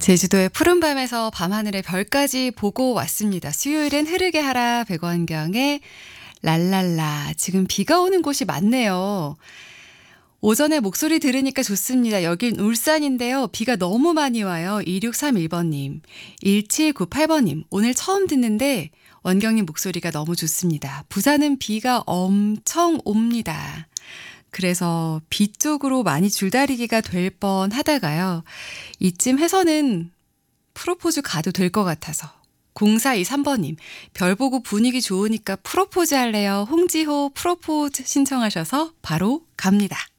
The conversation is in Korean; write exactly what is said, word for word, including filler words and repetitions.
제주도의 푸른밤에서 밤하늘의 별까지 보고 왔습니다. 수요일엔 흐르게 하라 백원경의 랄랄라. 지금 비가 오는 곳이 많네요. 오전에 목소리 들으니까 좋습니다. 여긴 울산인데요. 비가 너무 많이 와요. 이육삼일 번님, 일칠구팔 번님. 오늘 처음 듣는데 원경님 목소리가 너무 좋습니다. 부산은 비가 엄청 옵니다. 그래서 비 쪽으로 많이 줄다리기가 될 뻔 하다가요. 이쯤 해서는 프로포즈 가도 될 것 같아서. 공사이삼 번님, 별 보고 분위기 좋으니까 프로포즈 할래요. 홍지호 프로포즈 신청하셔서 바로 갑니다.